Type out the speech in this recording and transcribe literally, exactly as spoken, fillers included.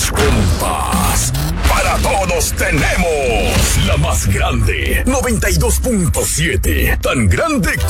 Los compas. Para todos tenemos la más grande. noventa y dos punto siete. Tan grande